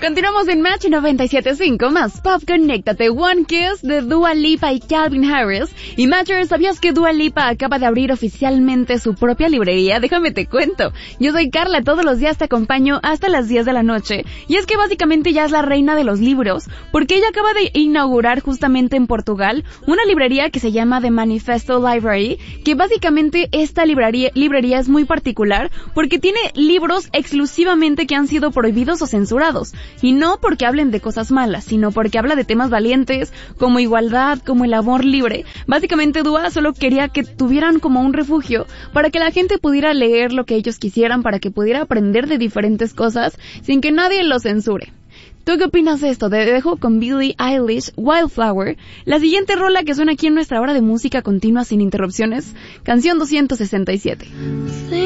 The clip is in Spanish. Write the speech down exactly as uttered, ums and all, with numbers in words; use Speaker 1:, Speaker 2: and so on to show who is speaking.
Speaker 1: Continuamos en Match noventa y siete punto cinco, más pop, conéctate. One Kiss de Dua Lipa y Calvin Harris. Y Matcher, ¿sabías que Dua Lipa acaba de abrir oficialmente su propia librería? Déjame te cuento. Yo soy Carla, todos los días te acompaño hasta las diez de la noche. Y es que básicamente ya es la reina de los libros, porque ella acaba de inaugurar justamente en Portugal una librería que se llama The Manifesto Library, que básicamente esta librería, librería es muy particular porque tiene libros exclusivamente que han sido prohibidos o censurados. Y no porque hablen de cosas malas, sino porque habla de temas valientes, como igualdad, como el amor libre. Básicamente Dua solo quería que tuvieran como un refugio para que la gente pudiera leer lo que ellos quisieran, para que pudiera aprender de diferentes cosas sin que nadie lo censure. ¿Tú qué opinas de esto? Te dejo con Billie Eilish, Wildflower, la siguiente rola que suena aquí en nuestra hora de música continua sin interrupciones, canción doscientos sesenta y siete.